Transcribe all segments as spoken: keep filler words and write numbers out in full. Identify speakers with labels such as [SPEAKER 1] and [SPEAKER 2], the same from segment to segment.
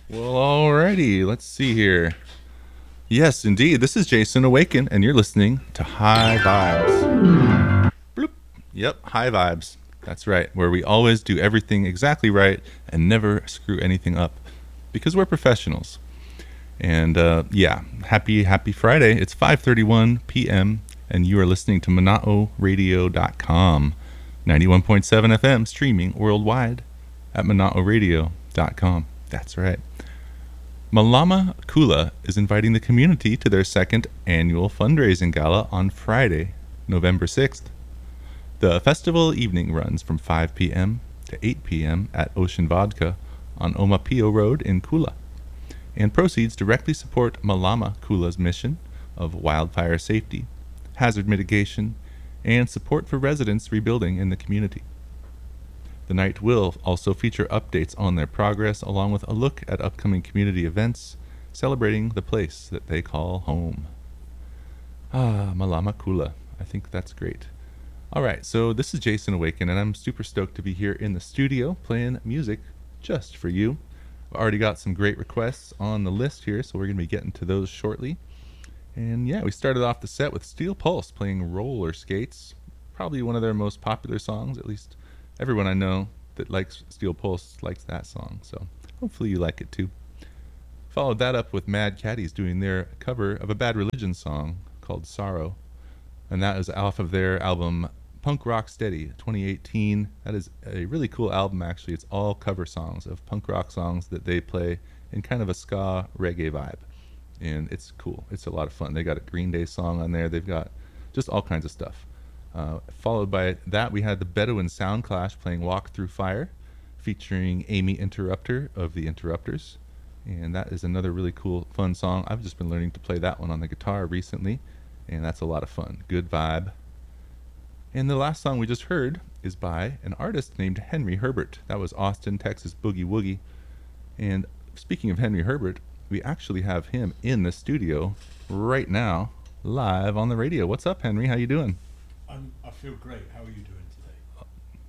[SPEAKER 1] Well, alrighty. Let's see here. Yes, indeed. This is Jason Awaken, and you're listening to High Vibes. Bloop. Yep, High Vibes. That's right, where we always do everything exactly right and never screw anything up because we're professionals. And uh, yeah, happy, happy Friday. It's five thirty-one p.m., and you are listening to Mana'o Radio dot com, ninety-one point seven F M, streaming worldwide at Mana'o Radio dot com. That's right. Malama Kula is inviting the community to their second annual fundraising gala on Friday, November sixth. The festival evening runs from five p.m. to eight p.m. at Ocean Vodka on Omapio Road in Kula, and proceeds directly support Malama Kula's mission of wildfire safety, hazard mitigation, and support for residents rebuilding in the community. The night will also feature updates on their progress, along with a look at upcoming community events celebrating the place that they call home. Ah, Malama Kula. I think that's great. All right, so this is Jason Awaken, and I'm super stoked to be here in the studio playing music just for you. I've already got some great requests on the list here, so we're going to be getting to those shortly. And yeah, we started off the set with Steel Pulse playing Roller Skates, probably one of their most popular songs, at least everyone I know that likes Steel Pulse likes that song, so hopefully you like it too. Followed that up with Mad Caddies doing their cover of a Bad Religion song called Sorrow, and that is off of their album Punk Rock Steady twenty eighteen. That is a really cool album, actually. It's all cover songs of punk rock songs that they play in kind of a ska reggae vibe, and it's cool. It's a lot of fun. They got a Green Day song on there. They've got just all kinds of stuff. Uh, followed by that, we had the Bedouin Sound Clash playing Walk Through Fire, featuring Amy Interrupter of the Interrupters. And that is another really cool, fun song. I've just been learning to play that one on the guitar recently, and that's a lot of fun. Good vibe. And the last song we just heard is by an artist named Henry Herbert. That was Austin, Texas Boogie Woogie. And speaking of Henry Herbert, we actually have him in the studio right now, live on the radio. What's up, Henry? How you doing?
[SPEAKER 2] I'm, I feel great. How are you doing today?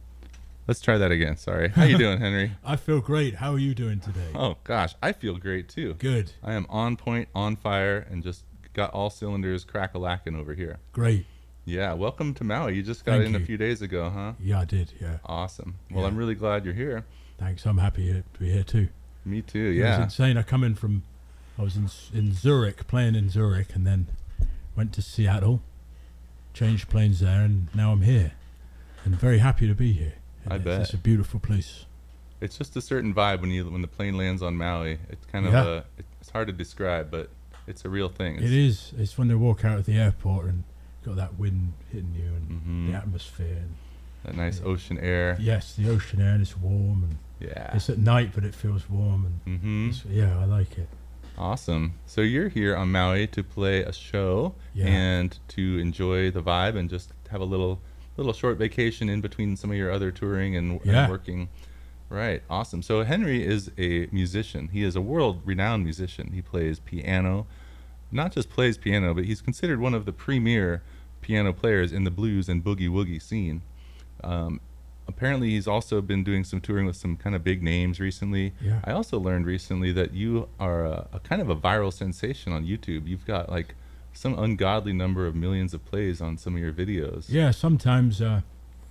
[SPEAKER 1] Let's try that again. Sorry. How you doing, Henry?
[SPEAKER 2] I feel great. How are you doing today?
[SPEAKER 1] Oh, gosh. I feel great, too.
[SPEAKER 2] Good.
[SPEAKER 1] I am on point, on fire, and just got all cylinders crack-a-lacking over here.
[SPEAKER 2] Great.
[SPEAKER 1] Yeah. Welcome to Maui. You just got
[SPEAKER 2] Thank
[SPEAKER 1] in
[SPEAKER 2] you.
[SPEAKER 1] a few days ago, huh?
[SPEAKER 2] Yeah, I did. Yeah.
[SPEAKER 1] Awesome. Well,
[SPEAKER 2] Yeah.
[SPEAKER 1] I'm really glad you're here.
[SPEAKER 2] Thanks. I'm happy to be here too.
[SPEAKER 1] Me too,
[SPEAKER 2] It
[SPEAKER 1] yeah.
[SPEAKER 2] was insane. I come in from, I was in in Zurich, playing in Zurich, and then went to Seattle, changed planes there, and now I'm here. And very happy to be here. And
[SPEAKER 1] I
[SPEAKER 2] it's,
[SPEAKER 1] bet.
[SPEAKER 2] It's a beautiful place.
[SPEAKER 1] It's just a certain vibe when you when the plane lands on Maui. It's kind of
[SPEAKER 2] Yeah.
[SPEAKER 1] a, it's hard to describe, but it's a real thing. It's,
[SPEAKER 2] It is. It's when they walk out of the airport and got that wind hitting you and
[SPEAKER 1] Mhm.
[SPEAKER 2] the atmosphere. And
[SPEAKER 1] that nice
[SPEAKER 2] Yeah.
[SPEAKER 1] ocean air.
[SPEAKER 2] yes, the ocean air, and it's warm, and
[SPEAKER 1] Yeah.
[SPEAKER 2] it's at night, but it feels warm, and
[SPEAKER 1] Mm-hmm.
[SPEAKER 2] it's, yeah, I like it.
[SPEAKER 1] Awesome. So you're here on Maui to play a show
[SPEAKER 2] Yeah.
[SPEAKER 1] and to enjoy the vibe and just have a little little short vacation in between some of your other touring and,
[SPEAKER 2] Yeah.
[SPEAKER 1] and working. Right. Awesome. So Henry is a musician. He is a world-renowned musician. He plays piano. Not just plays piano, but he's considered one of the premier piano players in the blues and boogie woogie scene. Um, apparently he's also been doing some touring with some kind of big names recently.
[SPEAKER 2] Yeah.
[SPEAKER 1] I also learned recently that you are a, a kind of a viral sensation on YouTube. You've got like some ungodly number of millions of plays on some of your videos.
[SPEAKER 2] Yeah, sometimes uh,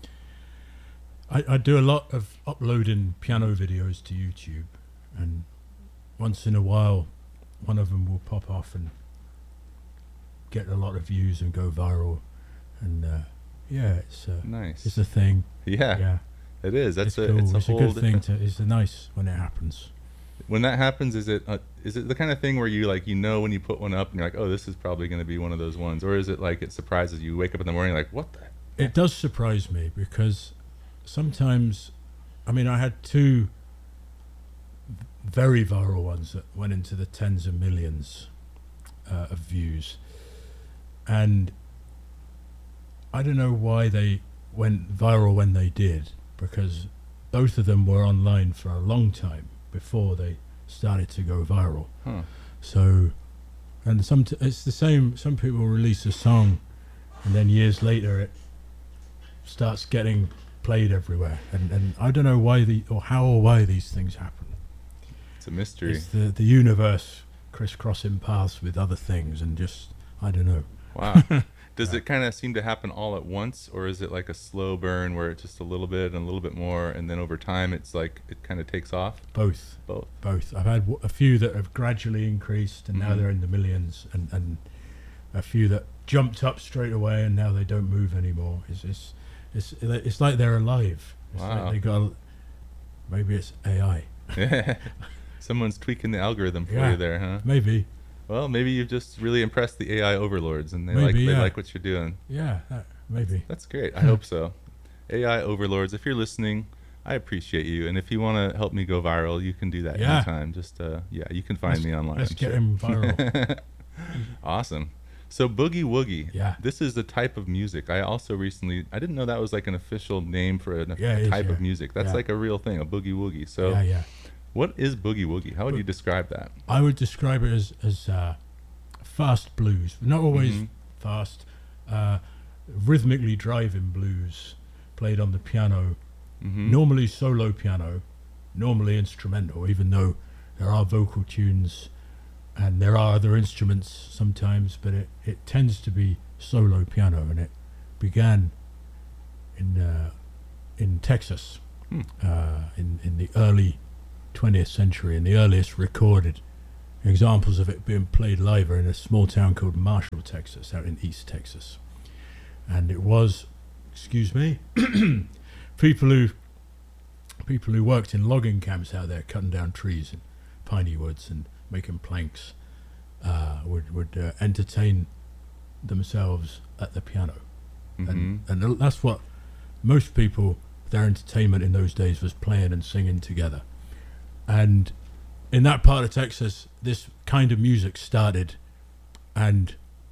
[SPEAKER 2] I, I do a lot of uploading piano videos to YouTube, and once in a while, one of them will pop off and get a lot of views and go viral, and uh, yeah, it's uh,
[SPEAKER 1] Nice.
[SPEAKER 2] it's a thing.
[SPEAKER 1] yeah,
[SPEAKER 2] Yeah,
[SPEAKER 1] it is. That's
[SPEAKER 2] it's
[SPEAKER 1] a
[SPEAKER 2] cool.
[SPEAKER 1] it's a
[SPEAKER 2] It's a
[SPEAKER 1] whole
[SPEAKER 2] good thing
[SPEAKER 1] different-
[SPEAKER 2] to. It's a nice when it happens.
[SPEAKER 1] When that happens, is it uh, is it the kind of thing where you like you know when you put one up and you're like, oh, this is probably going to be one of those ones, or is it like it surprises you? You wake up in the morning like, what the?
[SPEAKER 2] It does surprise me because sometimes, I mean, I had two v- very viral ones that went into the tens of millions uh, of views, and I don't know why they went viral when they did, because both of them were online for a long time before they started to go viral.
[SPEAKER 1] Huh.
[SPEAKER 2] So, and some t- it's the same. Some people release a song, and then years later it starts getting played everywhere. And and I don't know why the or how or why these things happen.
[SPEAKER 1] It's a mystery.
[SPEAKER 2] It's the the universe crisscrossing paths with other things, and just I don't know.
[SPEAKER 1] Wow. Does
[SPEAKER 2] Yeah.
[SPEAKER 1] it kind of seem to happen all at once, or is it like a slow burn where it's just a little bit and a little bit more, and then over time it's like it kind of takes off?
[SPEAKER 2] Both,
[SPEAKER 1] Both.
[SPEAKER 2] both. I've had w- a few that have gradually increased, and now
[SPEAKER 1] Mhm.
[SPEAKER 2] they're in the millions, and and a few that jumped up straight away, and now they don't move anymore. It's it's it's, it's like they're alive. It's
[SPEAKER 1] Wow.
[SPEAKER 2] like they got. A, maybe it's A I.
[SPEAKER 1] Someone's tweaking the algorithm for
[SPEAKER 2] Yeah.
[SPEAKER 1] you there, huh?
[SPEAKER 2] Maybe.
[SPEAKER 1] Well, maybe you've just really impressed the A I overlords, and they like
[SPEAKER 2] Maybe,
[SPEAKER 1] they
[SPEAKER 2] yeah.
[SPEAKER 1] like what you're doing.
[SPEAKER 2] Yeah. That, maybe.
[SPEAKER 1] That's great. I hope so. A I overlords, if you're listening, I appreciate you. And if you want to help me go viral, you can do that
[SPEAKER 2] Yeah.
[SPEAKER 1] anytime. Just uh, yeah, you can find
[SPEAKER 2] Let's-
[SPEAKER 1] me online.
[SPEAKER 2] Let's
[SPEAKER 1] I'm
[SPEAKER 2] get
[SPEAKER 1] sure.
[SPEAKER 2] him viral.
[SPEAKER 1] Awesome. So boogie woogie.
[SPEAKER 2] Yeah.
[SPEAKER 1] This is a type of music. I also recently I didn't know that was like an official name for a,
[SPEAKER 2] Yeah, it is,
[SPEAKER 1] type of
[SPEAKER 2] yeah.
[SPEAKER 1] music. That's
[SPEAKER 2] Yeah.
[SPEAKER 1] like a real thing, a boogie woogie. So
[SPEAKER 2] yeah, yeah.
[SPEAKER 1] what is boogie woogie? How would you describe that?
[SPEAKER 2] I would describe it as as uh, fast blues, but not always
[SPEAKER 1] Mhm.
[SPEAKER 2] fast. Uh, rhythmically driving blues, played on the piano.
[SPEAKER 1] Mhm.
[SPEAKER 2] Normally solo piano, normally instrumental, even though there are vocal tunes and there are other instruments sometimes, but it, it tends to be solo piano, and it began in uh, in Texas
[SPEAKER 1] Hmm.
[SPEAKER 2] uh, in, in the early twentieth century, and the earliest recorded examples of it being played live are in a small town called Marshall, Texas, out in East Texas. And it was, excuse me, people who people who worked in logging camps out there cutting down trees in piney woods and making planks uh, would would uh, entertain themselves at the piano,
[SPEAKER 1] Mhm.
[SPEAKER 2] and and that's what most people, their entertainment in those days was playing and singing together. And in that part of Texas, this kind of music started, and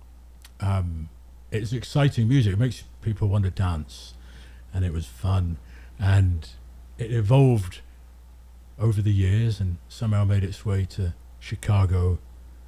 [SPEAKER 2] um, it's exciting music. It makes people want to dance, and it was fun, and it evolved over the years and somehow made its way to Chicago,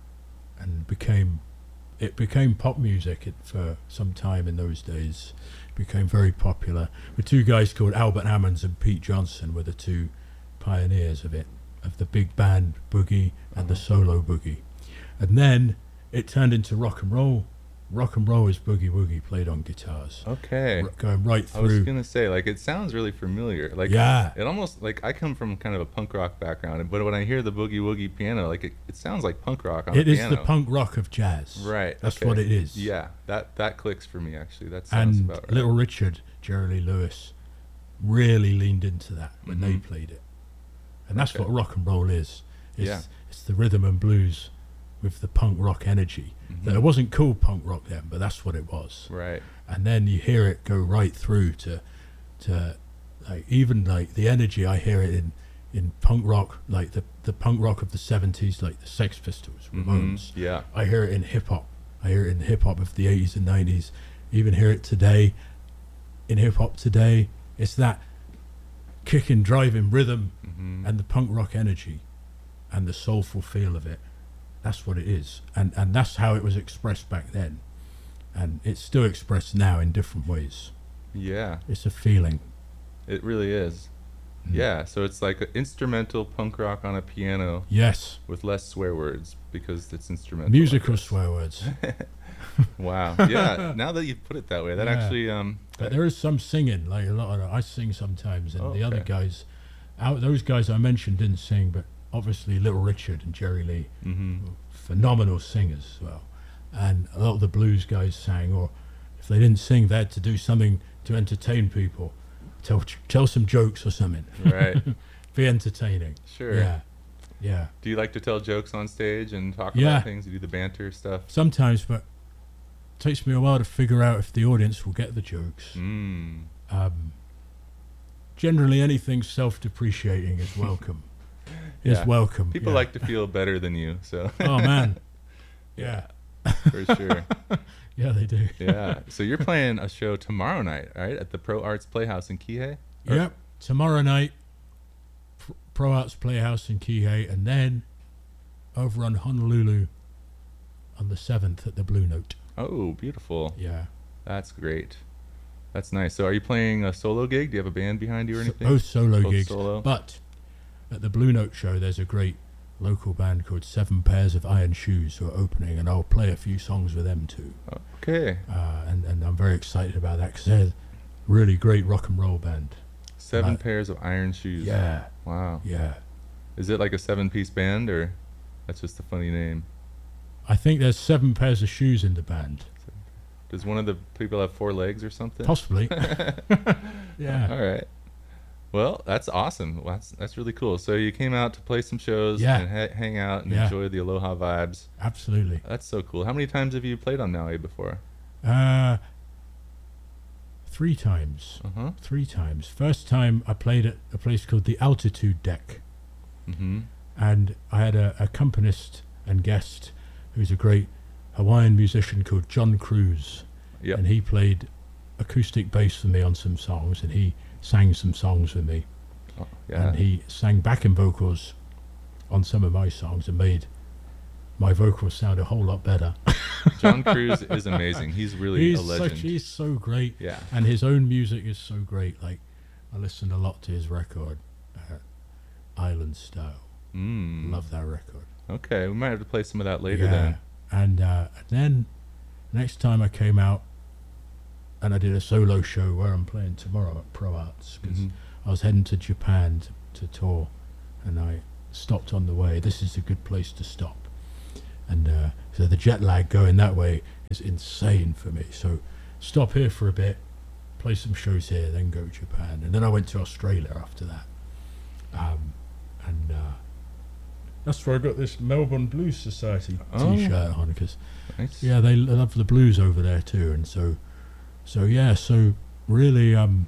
[SPEAKER 2] and became it became pop music it, for some time in those days. It became very popular. The two guys called Albert Hammons and Pete Johnson were the two pioneers of it, of the big band boogie and the solo boogie. And then it turned into rock and roll. Rock and roll is boogie woogie played on guitars,
[SPEAKER 1] Okay.
[SPEAKER 2] r- going right
[SPEAKER 1] I was
[SPEAKER 2] through.
[SPEAKER 1] gonna say, like, it sounds really familiar. Like,
[SPEAKER 2] Yeah.
[SPEAKER 1] it almost like I come from kind of a punk rock background, but when I hear the boogie woogie piano, like it, it sounds like punk rock on
[SPEAKER 2] It
[SPEAKER 1] a
[SPEAKER 2] is
[SPEAKER 1] piano.
[SPEAKER 2] the punk rock of jazz.
[SPEAKER 1] Right.
[SPEAKER 2] That's
[SPEAKER 1] okay.
[SPEAKER 2] what it is.
[SPEAKER 1] Yeah, that that clicks for me actually. That sounds
[SPEAKER 2] And
[SPEAKER 1] about right.
[SPEAKER 2] Little Richard, Jerry Lee Lewis, really leaned into that when they
[SPEAKER 1] Mhm.
[SPEAKER 2] played it. And that's
[SPEAKER 1] Okay.
[SPEAKER 2] what rock and roll is. It's,
[SPEAKER 1] Yeah.
[SPEAKER 2] it's the rhythm and blues with the punk rock energy.
[SPEAKER 1] Mhm.
[SPEAKER 2] That it wasn't called punk rock then, but that's what it was.
[SPEAKER 1] Right.
[SPEAKER 2] And then you hear it go right through to, to like even like the energy. I hear it in, in punk rock, like the, the punk rock of the seventies, like the Sex Pistols,
[SPEAKER 1] Mhm.
[SPEAKER 2] Ramones.
[SPEAKER 1] Yeah.
[SPEAKER 2] I hear it in hip hop. I hear it in hip hop of the eighties and nineties. Even hear it today. In hip hop today, it's that kicking, driving rhythm
[SPEAKER 1] Mhm.
[SPEAKER 2] and the punk rock energy and the soulful feel of it. That's what it is, and and that's how it was expressed back then, and it's still expressed now in different ways.
[SPEAKER 1] Yeah,
[SPEAKER 2] It's a feeling.
[SPEAKER 1] it really is.
[SPEAKER 2] Mm.
[SPEAKER 1] Yeah, so it's like an instrumental punk rock on a piano
[SPEAKER 2] Yes,
[SPEAKER 1] with less swear words because it's instrumental. I
[SPEAKER 2] musical
[SPEAKER 1] guess.
[SPEAKER 2] swear words,
[SPEAKER 1] Wow. Yeah. Now that you put it that way, that
[SPEAKER 2] Yeah.
[SPEAKER 1] actually um.
[SPEAKER 2] but there is some singing. Like a lot of I sing sometimes, and
[SPEAKER 1] Oh,
[SPEAKER 2] the other
[SPEAKER 1] okay.
[SPEAKER 2] guys, out those guys I mentioned didn't sing, but obviously Little Richard and Jerry Lee,
[SPEAKER 1] hmm
[SPEAKER 2] phenomenal singers as well, and a lot of the blues guys sang, or if they didn't sing, they had to do something to entertain people, tell tell some jokes or something,
[SPEAKER 1] Right.
[SPEAKER 2] be entertaining.
[SPEAKER 1] Sure.
[SPEAKER 2] Yeah, yeah.
[SPEAKER 1] Do you like to tell jokes on stage and talk
[SPEAKER 2] Yeah.
[SPEAKER 1] about things? You do the banter stuff.
[SPEAKER 2] Sometimes, but it takes me a while to figure out if the audience will get the jokes.
[SPEAKER 1] Mm.
[SPEAKER 2] Um, generally, anything self-depreciating is welcome. Is
[SPEAKER 1] Yeah.
[SPEAKER 2] welcome.
[SPEAKER 1] People
[SPEAKER 2] yeah.
[SPEAKER 1] like to feel better than you, so
[SPEAKER 2] Oh man, yeah,
[SPEAKER 1] for sure.
[SPEAKER 2] yeah, they do.
[SPEAKER 1] Yeah. So you're playing a show tomorrow night, right, at the Pro Arts Playhouse in Kihei? Or-
[SPEAKER 2] Yep. Tomorrow night, P- Pro Arts Playhouse in Kihei, and then over on Honolulu on the seventh at the Blue Note.
[SPEAKER 1] Oh, beautiful.
[SPEAKER 2] Yeah.
[SPEAKER 1] That's great. That's nice. So are you playing a solo gig? Do you have a band behind you or
[SPEAKER 2] So-
[SPEAKER 1] anything?
[SPEAKER 2] both solo
[SPEAKER 1] Both
[SPEAKER 2] gigs.
[SPEAKER 1] solo?
[SPEAKER 2] But at the Blue Note show, there's a great local band called Seven Pairs of Iron Shoes who are opening, and I'll play a few songs with them too.
[SPEAKER 1] Okay.
[SPEAKER 2] Uh, and, and I'm very excited about that because they're a really great rock and roll band.
[SPEAKER 1] Seven
[SPEAKER 2] Like-
[SPEAKER 1] pairs of iron shoes.
[SPEAKER 2] Yeah,
[SPEAKER 1] Wow.
[SPEAKER 2] yeah.
[SPEAKER 1] Is it like a seven-piece band, or that's just a funny name?
[SPEAKER 2] I think there's seven pairs of shoes in the band.
[SPEAKER 1] Does one of the people have four legs or something?
[SPEAKER 2] Possibly. Yeah.
[SPEAKER 1] All right. Well, that's awesome. Well, that's that's really cool. So you came out to play some shows
[SPEAKER 2] Yeah.
[SPEAKER 1] and ha- hang out and
[SPEAKER 2] Yeah.
[SPEAKER 1] enjoy the Aloha vibes.
[SPEAKER 2] Absolutely.
[SPEAKER 1] That's so cool. How many times have you played on Maui before?
[SPEAKER 2] Uh, three times.
[SPEAKER 1] Uh huh.
[SPEAKER 2] Three times. First time I played at a place called the Altitude Deck,
[SPEAKER 1] Mm-hmm.
[SPEAKER 2] and I had a accompanist and guest who's a great Hawaiian musician called John Cruz,
[SPEAKER 1] Yep.
[SPEAKER 2] and he played acoustic bass for me on some songs, and he sang some songs with me,
[SPEAKER 1] Oh, yeah.
[SPEAKER 2] and he sang backing vocals on some of my songs and made my vocals sound a whole lot better.
[SPEAKER 1] John Cruz is amazing. He's really
[SPEAKER 2] he's
[SPEAKER 1] a legend.
[SPEAKER 2] such, he's so great.
[SPEAKER 1] Yeah.
[SPEAKER 2] And his own music is so great. Like, I listened a lot to his record, uh, Island Style.
[SPEAKER 1] Mm.
[SPEAKER 2] Love that record.
[SPEAKER 1] Okay, we might have to play some of that later
[SPEAKER 2] yeah.
[SPEAKER 1] then.
[SPEAKER 2] And, uh, and then next time I came out and I did a solo show where I'm playing tomorrow at Pro Arts, because
[SPEAKER 1] Mhm.
[SPEAKER 2] I was heading to Japan to, to tour, and I stopped on the way. This is a good place to stop. And uh, so the jet lag going that way is insane for me. So stop here for a bit, play some shows here, then go to Japan. And then I went to Australia after that. Um, and uh, that's where I got this Melbourne Blues Society
[SPEAKER 1] Oh.
[SPEAKER 2] t-shirt on, because
[SPEAKER 1] Nice.
[SPEAKER 2] yeah, they love the blues over there too. And so, so yeah, so really, um,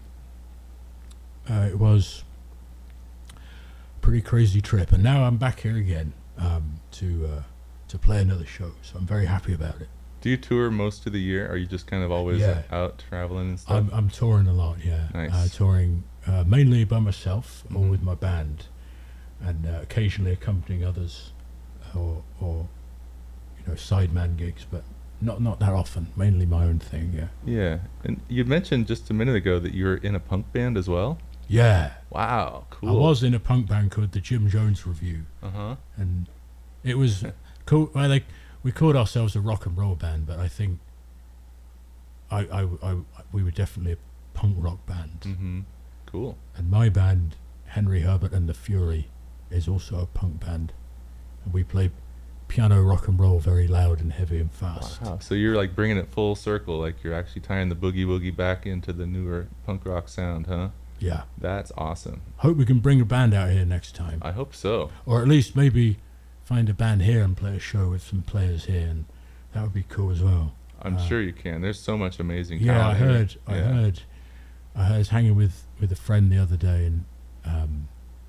[SPEAKER 2] uh, it was a pretty crazy trip. And now I'm back here again um, to uh, to play another show. So I'm very happy about it.
[SPEAKER 1] Do you tour most of the year? Or are you just kind of always
[SPEAKER 2] Yeah.
[SPEAKER 1] out traveling and stuff?
[SPEAKER 2] I'm I'm touring a lot, yeah.
[SPEAKER 1] Nice.
[SPEAKER 2] Uh, touring uh, mainly by myself or
[SPEAKER 1] Mhm.
[SPEAKER 2] with my band, and uh, occasionally accompanying others, or or you know, sideman gigs, but not not that often. Mainly my own thing, yeah.
[SPEAKER 1] Yeah. And you mentioned just a minute ago that you were in a punk band as well.
[SPEAKER 2] Yeah,
[SPEAKER 1] Wow. Cool.
[SPEAKER 2] I was in a punk band called the Jim Jones Review,
[SPEAKER 1] Uh huh.
[SPEAKER 2] and it was cool. Well, like, we called ourselves a rock and roll band, but I think I I, I we were definitely a punk rock band.
[SPEAKER 1] Mm-hmm. Cool.
[SPEAKER 2] And my band, Henry Herbert and the Fury, is also a punk band. And we play piano rock and roll very loud and heavy and fast.
[SPEAKER 1] Wow. So you're like bringing it full circle, like you're actually tying the boogie woogie back into the newer punk rock sound, huh?
[SPEAKER 2] Yeah.
[SPEAKER 1] That's awesome.
[SPEAKER 2] Hope we can bring a band out here next time.
[SPEAKER 1] I hope so.
[SPEAKER 2] Or at least maybe find a band here and play a show with some players here. And that would be cool as well.
[SPEAKER 1] I'm
[SPEAKER 2] Uh,
[SPEAKER 1] sure you can. There's so much amazing
[SPEAKER 2] Yeah, I
[SPEAKER 1] talent here.
[SPEAKER 2] heard. I
[SPEAKER 1] Yeah.
[SPEAKER 2] heard. I was hanging with, with a friend the other day, and um,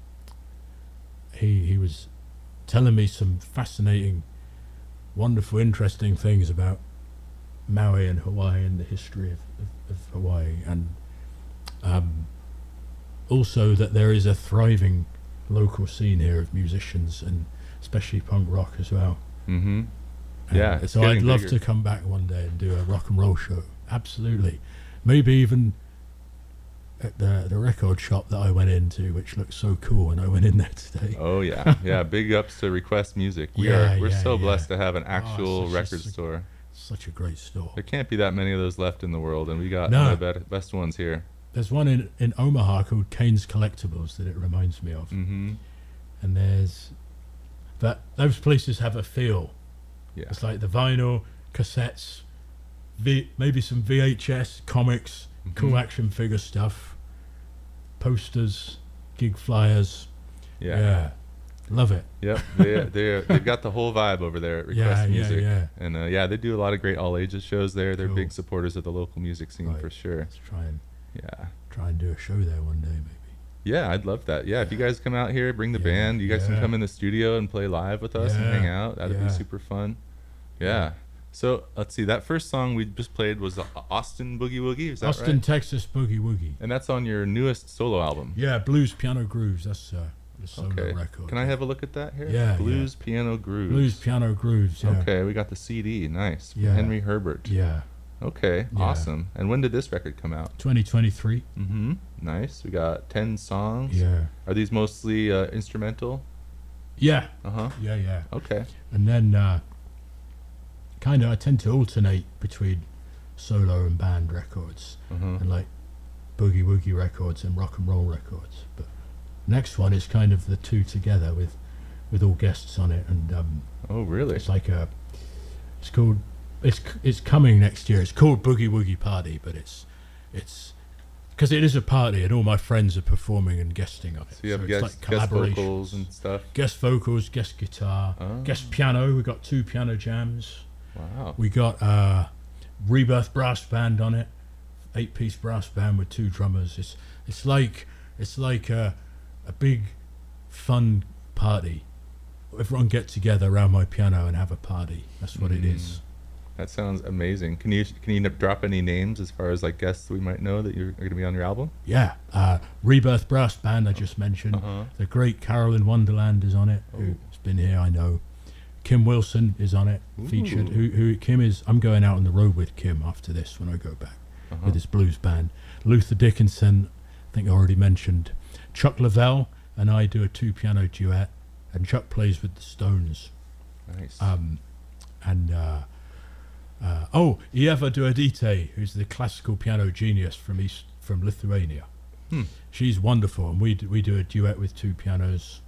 [SPEAKER 2] he he was telling me some fascinating, wonderful, interesting things about Maui and Hawaii and the history of, of, of Hawaii, and um, also that there is a thriving local scene here of musicians, and especially punk rock as well.
[SPEAKER 1] Mm-hmm.
[SPEAKER 2] And
[SPEAKER 1] Yeah, it's
[SPEAKER 2] so I'd
[SPEAKER 1] getting
[SPEAKER 2] love
[SPEAKER 1] bigger.
[SPEAKER 2] to come back one day and do a rock and roll show. Absolutely. Maybe even at the the record shop that I went into, which looked so cool when I went in there today.
[SPEAKER 1] Oh yeah, yeah. Big ups to Request Music. We
[SPEAKER 2] Yeah,
[SPEAKER 1] are we're
[SPEAKER 2] yeah,
[SPEAKER 1] so
[SPEAKER 2] yeah.
[SPEAKER 1] blessed to have an actual
[SPEAKER 2] such a
[SPEAKER 1] record
[SPEAKER 2] sick-
[SPEAKER 1] store.
[SPEAKER 2] Such a great store.
[SPEAKER 1] There can't be that many of those left in the world, and we got
[SPEAKER 2] No.
[SPEAKER 1] one of the bet- best ones here.
[SPEAKER 2] There's one in, in Omaha called Kane's Collectibles that it reminds me of.
[SPEAKER 1] Mm-hmm.
[SPEAKER 2] And there's that those places have a feel.
[SPEAKER 1] Yeah.
[SPEAKER 2] It's like the vinyl, cassettes, v, maybe some V H S, comics,
[SPEAKER 1] Mhm.
[SPEAKER 2] cool action figure stuff, posters, gig flyers.
[SPEAKER 1] Yeah.
[SPEAKER 2] Yeah. Love it.
[SPEAKER 1] Yep. They they they've got the whole vibe over there at Request
[SPEAKER 2] Yeah, yeah,
[SPEAKER 1] Music.
[SPEAKER 2] yeah.
[SPEAKER 1] And uh, yeah, they do a lot of great all ages shows there. They're
[SPEAKER 2] Cool.
[SPEAKER 1] big supporters of the local music scene
[SPEAKER 2] Right.
[SPEAKER 1] for sure.
[SPEAKER 2] Let's try and
[SPEAKER 1] Yeah.
[SPEAKER 2] try and do a show there one day, maybe.
[SPEAKER 1] Yeah, I'd love that. Yeah, if you guys come out here, bring the
[SPEAKER 2] Yeah,
[SPEAKER 1] band. You guys can
[SPEAKER 2] yeah.
[SPEAKER 1] come in the studio and play live with us and
[SPEAKER 2] Yeah,
[SPEAKER 1] hang out. That'd
[SPEAKER 2] yeah.
[SPEAKER 1] be super fun. Yeah.
[SPEAKER 2] Yeah.
[SPEAKER 1] So let's see. That first song we just played was uh, Austin Boogie Woogie. Is that
[SPEAKER 2] Austin,
[SPEAKER 1] right?
[SPEAKER 2] Texas Boogie Woogie.
[SPEAKER 1] And that's on your newest solo album.
[SPEAKER 2] Yeah, Blues Piano Grooves. That's uh, the solo
[SPEAKER 1] Okay.
[SPEAKER 2] record.
[SPEAKER 1] Can I have a look at that here?
[SPEAKER 2] Yeah,
[SPEAKER 1] Blues Piano Grooves.
[SPEAKER 2] Blues Piano Grooves? Yeah.
[SPEAKER 1] Okay, we got the C D. Nice. From
[SPEAKER 2] Yeah.
[SPEAKER 1] Henry Herbert.
[SPEAKER 2] Yeah.
[SPEAKER 1] Okay,
[SPEAKER 2] Yeah.
[SPEAKER 1] awesome. And when did this record come out?
[SPEAKER 2] twenty twenty-three.
[SPEAKER 1] Mm-hmm. Nice. We got ten songs.
[SPEAKER 2] Yeah.
[SPEAKER 1] Are these mostly uh, instrumental?
[SPEAKER 2] Yeah.
[SPEAKER 1] Uh-huh.
[SPEAKER 2] Yeah, yeah.
[SPEAKER 1] Okay.
[SPEAKER 2] And then uh, kind of I tend to alternate between solo and band records,
[SPEAKER 1] Uh-huh.
[SPEAKER 2] and like boogie woogie records and rock and roll records. But next one is kind of the two together with with all guests on it, and um,
[SPEAKER 1] Oh, really?
[SPEAKER 2] it's like a it's called it's c- it's coming next year. It's called Boogie Woogie Party, but it's it's because it is a party and all my friends are performing and guesting on it.
[SPEAKER 1] So you have
[SPEAKER 2] it's
[SPEAKER 1] guest,
[SPEAKER 2] like
[SPEAKER 1] guest
[SPEAKER 2] collaborations.
[SPEAKER 1] vocals and stuff.
[SPEAKER 2] Guest vocals, guest guitar,
[SPEAKER 1] Oh.
[SPEAKER 2] guest piano. We got two piano jams.
[SPEAKER 1] Wow.
[SPEAKER 2] We got uh, Rebirth Brass Band on it, eight-piece brass band with two drummers. It's it's like it's like a, a big, fun party. Everyone get together around my piano and have a party. That's what it is.
[SPEAKER 1] That sounds amazing. Can you can you drop any names as far as like guests we might know that you're going to be on your album?
[SPEAKER 2] Yeah, uh, Rebirth Brass Band I just mentioned.
[SPEAKER 1] Uh-huh.
[SPEAKER 2] The great Carolyn Wonderland is on it, who's been here, I know. Kim Wilson is on it, featured.
[SPEAKER 1] Ooh.
[SPEAKER 2] Who, who Kim is? I'm going out on the road with Kim after this when I go back
[SPEAKER 1] Uh-huh.
[SPEAKER 2] with his blues band. Luther Dickinson, I think I already mentioned. Chuck Lavelle and I do a two piano duet, and Chuck plays with the Stones.
[SPEAKER 1] Nice.
[SPEAKER 2] Um, and uh, uh, oh, Ieva Duodite, who's the classical piano genius from East from Lithuania.
[SPEAKER 1] Hmm.
[SPEAKER 2] She's wonderful, and we d- we do a duet with two pianos.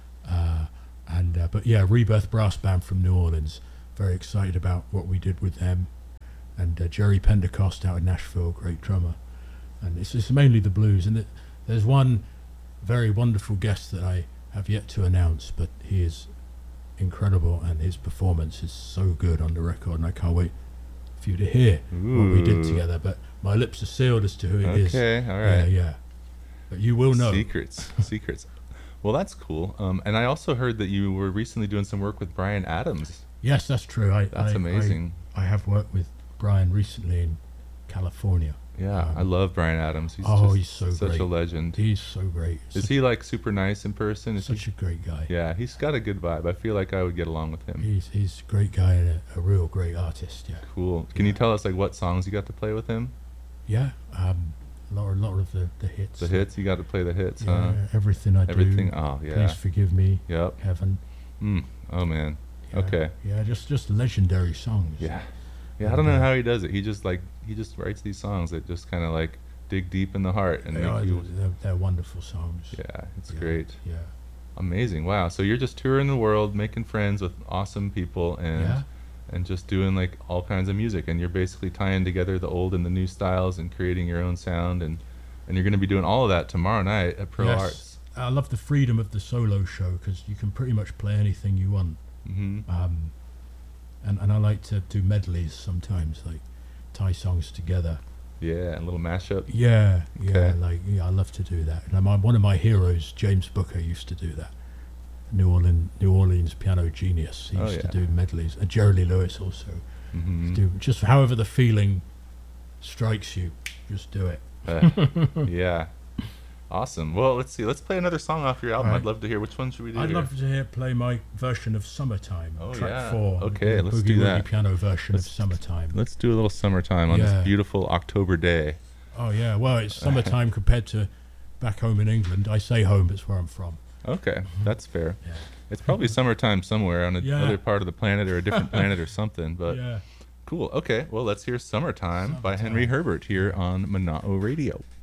[SPEAKER 2] Uh, and uh, but yeah, Rebirth Brass Band from New Orleans. Very excited about what we did with them. And uh, Jerry Pentecost out in Nashville, great drummer. And it's, it's mainly the blues. And it, there's one very wonderful guest that I have yet to announce, but he is incredible, and his performance is so good on the record, and I can't wait for you to hear what we did
[SPEAKER 1] Ooh.
[SPEAKER 2] together. But my lips are sealed as to who it is.
[SPEAKER 1] Okay, all
[SPEAKER 2] Yeah,
[SPEAKER 1] right.
[SPEAKER 2] yeah. But you will know.
[SPEAKER 1] Secrets, secrets. Well, that's cool. Um, and I also heard that you were recently doing some work with Brian Adams.
[SPEAKER 2] Yes, that's true. I,
[SPEAKER 1] That's
[SPEAKER 2] I-
[SPEAKER 1] amazing.
[SPEAKER 2] I, I have worked with Brian recently in California.
[SPEAKER 1] Yeah,
[SPEAKER 2] Um,
[SPEAKER 1] I love Brian Adams. He's
[SPEAKER 2] oh,
[SPEAKER 1] just
[SPEAKER 2] he's so
[SPEAKER 1] such
[SPEAKER 2] great.
[SPEAKER 1] a legend.
[SPEAKER 2] He's so great.
[SPEAKER 1] Is
[SPEAKER 2] such,
[SPEAKER 1] he like super nice in person? Is
[SPEAKER 2] such
[SPEAKER 1] he?
[SPEAKER 2] a great guy.
[SPEAKER 1] Yeah, he's got a good vibe. I feel like I would get along with him.
[SPEAKER 2] He's he's a great guy and a, a real great artist. Yeah.
[SPEAKER 1] Cool. Can you
[SPEAKER 2] Yeah.
[SPEAKER 1] tell us like what songs you got to play with him?
[SPEAKER 2] Yeah. Um, a lot, a lot of the, the hits.
[SPEAKER 1] The hits. You got to play the hits,
[SPEAKER 2] Yeah,
[SPEAKER 1] huh?
[SPEAKER 2] everything I
[SPEAKER 1] Everything.
[SPEAKER 2] do.
[SPEAKER 1] Oh yeah.
[SPEAKER 2] Please forgive me,
[SPEAKER 1] Yep.
[SPEAKER 2] Heaven.
[SPEAKER 1] Mm. Oh man.
[SPEAKER 2] Yeah,
[SPEAKER 1] Okay.
[SPEAKER 2] Yeah, just just legendary songs.
[SPEAKER 1] Yeah. Yeah. I don't know how he does it. He just like he just writes these songs that just kind of like dig deep in the heart and
[SPEAKER 2] They
[SPEAKER 1] make
[SPEAKER 2] are,
[SPEAKER 1] you.
[SPEAKER 2] they're, they're wonderful songs.
[SPEAKER 1] Yeah, it's
[SPEAKER 2] Yeah,
[SPEAKER 1] great.
[SPEAKER 2] Yeah.
[SPEAKER 1] Amazing. Wow. So you're just touring the world, making friends with awesome people, and
[SPEAKER 2] Yeah.
[SPEAKER 1] and just doing like all kinds of music, and you're basically tying together the old and the new styles and creating your own sound, and and you're going to be doing all of that tomorrow night at Pro
[SPEAKER 2] Yes.
[SPEAKER 1] Arts.
[SPEAKER 2] I love the freedom of the solo show because you can pretty much play anything you want.
[SPEAKER 1] Hmm.
[SPEAKER 2] Um, and, and I like to do medleys sometimes, like tie songs together.
[SPEAKER 1] Yeah, and a little mashup.
[SPEAKER 2] Yeah, yeah,
[SPEAKER 1] Okay.
[SPEAKER 2] like yeah, I love to do that. And my, one of my heroes, James Booker, used to do that. New Orleans, New Orleans piano genius. He
[SPEAKER 1] Oh,
[SPEAKER 2] used to
[SPEAKER 1] yeah.
[SPEAKER 2] do medleys. And Jerry Lee Lewis also.
[SPEAKER 1] Hmm.
[SPEAKER 2] Do just however the feeling strikes you, just do it.
[SPEAKER 1] Uh, yeah. Awesome. Well, let's see. Let's play another song off your album.
[SPEAKER 2] All right.
[SPEAKER 1] I'd love to hear. Which one should we do?
[SPEAKER 2] I'd
[SPEAKER 1] here?
[SPEAKER 2] love to hear play my version of Summertime,
[SPEAKER 1] Oh,
[SPEAKER 2] track
[SPEAKER 1] yeah.
[SPEAKER 2] four.
[SPEAKER 1] Okay,
[SPEAKER 2] the
[SPEAKER 1] let's
[SPEAKER 2] boogie
[SPEAKER 1] do
[SPEAKER 2] woogie
[SPEAKER 1] that.
[SPEAKER 2] piano version
[SPEAKER 1] Let's-
[SPEAKER 2] of Summertime.
[SPEAKER 1] Let's do a little summertime on
[SPEAKER 2] Yeah.
[SPEAKER 1] this beautiful October day.
[SPEAKER 2] Oh yeah, well it's summertime compared to back home in England. I say home, it's where I'm from.
[SPEAKER 1] Okay, that's fair.
[SPEAKER 2] Yeah.
[SPEAKER 1] It's probably summertime somewhere on
[SPEAKER 2] Yeah.
[SPEAKER 1] another part of the planet or a different planet or something. But
[SPEAKER 2] yeah.
[SPEAKER 1] cool. Okay, well, let's hear "Summertime" by
[SPEAKER 2] Summertime.
[SPEAKER 1] Henry Herbert here on Mana'o Radio.